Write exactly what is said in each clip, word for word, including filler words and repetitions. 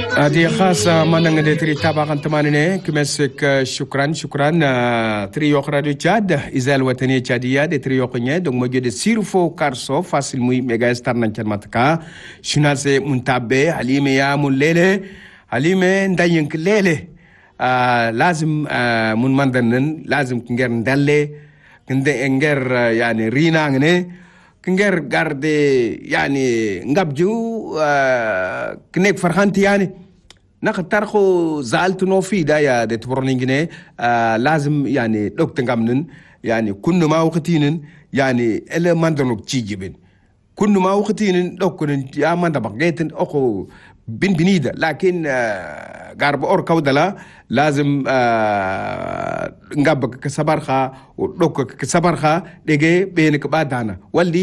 هذه خاصة من ندري تابعا تمانينه كمسك شكرا شكرا تريو راديو تشاد إذا الوطنية تشادية دي تريو قنية دون موجود سيرفو كارسو فاصل مي ميجا ستارنا كلمتك شناسة منتبه حليمة يا مولله حليمة ندين كلله لازم من مندنن لازم كنجر ندلة كنجر يعني رينا عنه كنجر قارد يعني نقبجو كنيك فرحانتي يعني نختارخو زعلت نو في دا يا دي تبرنينجني لازم يعني دوك تنقامنن يعني كن ما وقتينن يعني إلا مندنوك تيجيبن كن ما وقتينن دوك يا مندا بقيتن أخو بن بنيدة لكن قارب أور كودلا لازم نقابك كسبارخا ودوك كسبارخا ديجي بينك بعدنا والدي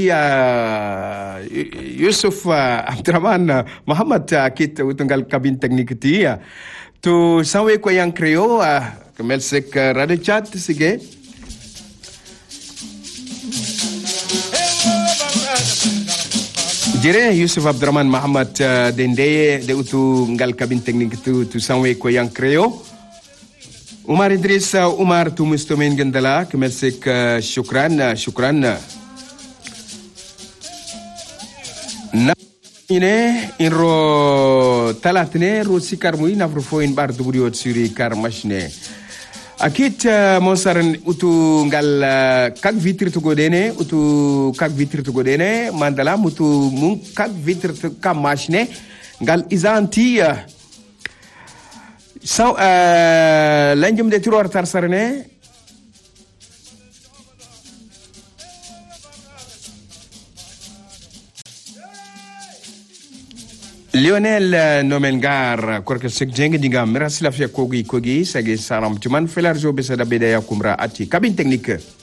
يوسف عبد الرحمن محمد أكيد وتنقل كابين تكنيكتي تو سوي كو yang كريو كملسك راديو chat sige Jere Yusuf Abdurrahman Muhammad uh, Dendeye de utu ngal kabin teknik tu tu sanwe ko yang kreo Umar Idris uh, Umar tu mustomen gendala kemelsek uh, shukran uh, shukran uh. Na ine inro talatne ro sikar muy na fo in bar du buriot suri kar machine Akit uh, monsaran utu ngal uh, kak vitri tu godene utu kak vitri tu godene mandala mutu mun kak vitri tu kamashne ngal izanti uh, so uh, lanjum de tiro tar sarne Lionel Nomengar korke sek jenge dinga mera sila fia kogi kogi sage saram tuman felarjo besada bedaya kumra ati kabin teknik